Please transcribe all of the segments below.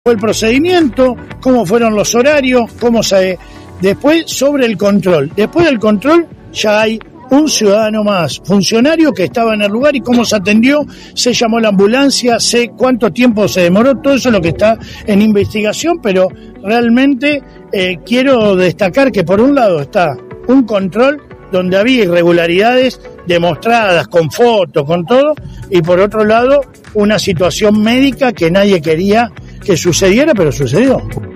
fue el procedimiento, cómo fueron los horarios, después sobre el control. Después del control ya hay un ciudadano más, funcionario que estaba en el lugar y cómo se atendió, se llamó la ambulancia, sé cuánto tiempo se demoró, todo eso es lo que está en investigación, pero realmente quiero destacar que por un lado está un control donde había irregularidades demostradas con fotos, con todo, y por otro lado una situación médica que nadie quería que sucediera, pero sucedió.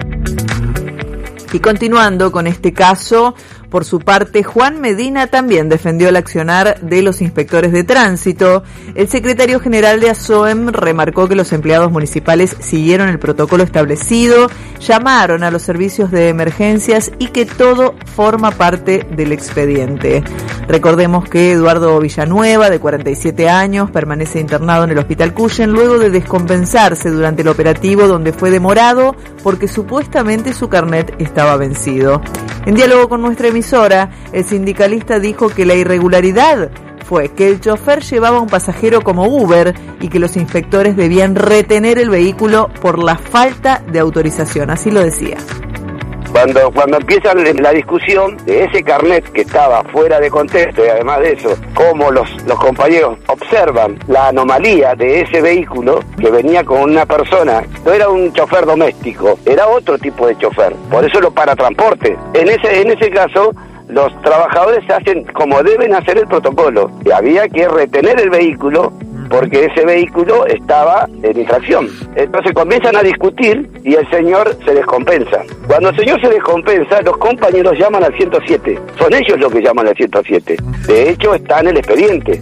Y continuando con este caso, por su parte, Juan Medina también defendió el accionar de los inspectores de tránsito. El secretario general de ASOEM remarcó que los empleados municipales siguieron el protocolo establecido, llamaron a los servicios de emergencias y que todo forma parte del expediente. Recordemos que Eduardo Villanueva, de 47 años, permanece internado en el Hospital Cuyen luego de descompensarse durante el operativo donde fue demorado porque supuestamente su carnet estaba vencido. En diálogo con nuestra emisora, el sindicalista dijo que la irregularidad fue que el chofer llevaba un pasajero como Uber y que los inspectores debían retener el vehículo por la falta de autorización, así lo decía. Cuando empieza la discusión de ese carnet que estaba fuera de contexto y además de eso, cómo los compañeros observan la anomalía de ese vehículo que venía con una persona, no era un chofer doméstico, era otro tipo de chofer, por eso lo paratransporte. En ese caso, los trabajadores hacen como deben hacer el protocolo, y había que retener el vehículo porque ese vehículo estaba en infracción. Entonces comienzan a discutir y el señor se descompensa. Cuando el señor se descompensa, los compañeros llaman al 107. Son ellos los que llaman al 107. De hecho, está en el expediente.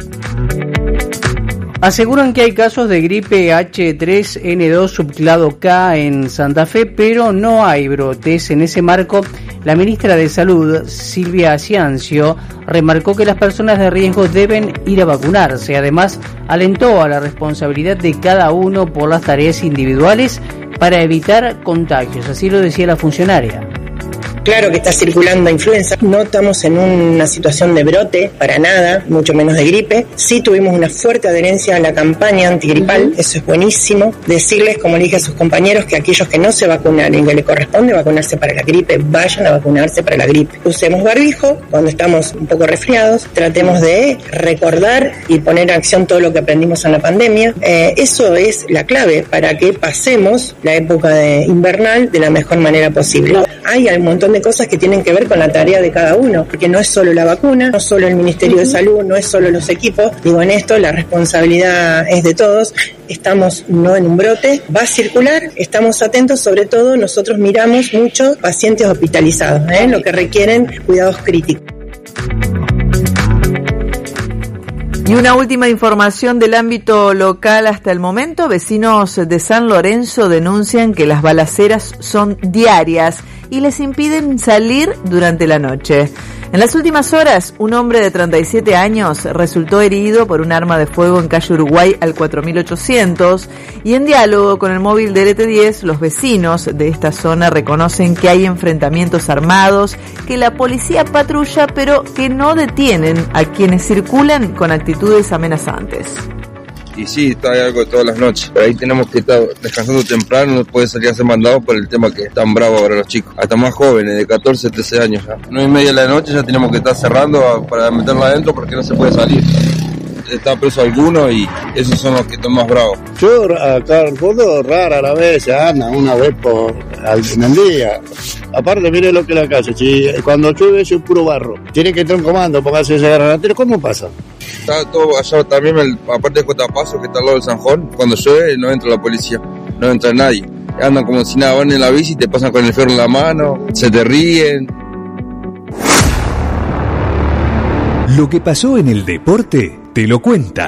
Aseguran que hay casos de gripe H3N2 subclado K en Santa Fe, pero no hay brotes. En ese marco, la ministra de Salud, Silvia Ciancio, remarcó que las personas de riesgo deben ir a vacunarse. Además, alentó a la responsabilidad de cada uno por las tareas individuales para evitar contagios. Así lo decía la funcionaria. Claro que está circulando influenza, no estamos en una situación de brote, para nada, mucho menos de gripe. Sí tuvimos una fuerte adherencia a la campaña antigripal, eso es buenísimo. Decirles, como le dije a sus compañeros, que aquellos que no se vacunaron y que le corresponde vacunarse para la gripe, vayan a vacunarse para la gripe. Usemos barbijo cuando estamos un poco resfriados, tratemos de recordar y poner en acción todo lo que aprendimos en la pandemia. Eso es la clave para que pasemos la época invernal de la mejor manera posible. Hay un montón de cosas que tienen que ver con la tarea de cada uno, porque no es solo la vacuna, no es solo el Ministerio de Salud, no es solo los equipos. Digo, en esto la responsabilidad es de todos. Estamos no en un brote, va a circular, estamos atentos, sobre todo nosotros miramos mucho pacientes hospitalizados, lo que requieren cuidados críticos. Y una última información del ámbito local hasta el momento. Vecinos de San Lorenzo denuncian que las balaceras son diarias y les impiden salir durante la noche. En las últimas horas, un hombre de 37 años resultó herido por un arma de fuego en calle Uruguay al 4800 y en diálogo con el móvil del ET10, los vecinos de esta zona reconocen que hay enfrentamientos armados, que la policía patrulla, pero que no detienen a quienes circulan con actitudes amenazantes. Y sí, hay algo todas las noches. Pero ahí tenemos que estar descansando temprano, no puede salir a ser mandado por el tema que es tan bravo ahora los chicos. Hasta más jóvenes, de 14, 13 años ya. 9:30 de la noche ya tenemos que estar cerrando para meterlo adentro porque no se puede salir. Está preso alguno y esos son los que están más bravos. Yo acá al fondo rara a la vez, se anda una vez en el día. Aparte, mire lo que es la calle, cuando llueve es un puro barro. Tiene que entrar un comando, póngase ese granatero, ¿cómo pasa? Está todo allá también, aparte de Cotapaso, que está al lado del Sanjón, cuando llueve no entra la policía, no entra nadie. Andan como si nada, van en la bici, te pasan con el ferro en la mano, se te ríen. Lo que pasó en el deporte te lo cuenta.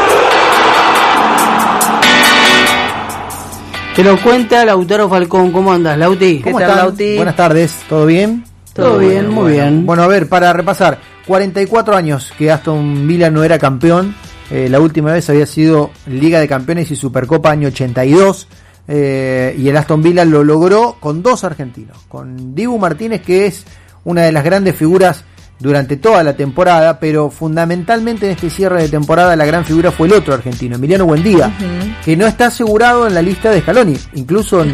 Te lo cuenta Lautaro Falcón. ¿Cómo andas, Lauti? ¿Cómo están, Lauti? Buenas tardes, ¿todo bien? Todo bien, muy bien. Bueno, a ver, para repasar, 44 años que Aston Villa no era campeón. La última vez había sido Liga de Campeones y Supercopa año 82. Y el Aston Villa lo logró con dos argentinos. Con Dibu Martínez, que es una de las grandes figuras durante toda la temporada, pero fundamentalmente en este cierre de temporada la gran figura fue el otro argentino, Emiliano Buendía, que no está asegurado en la lista de Scaloni, incluso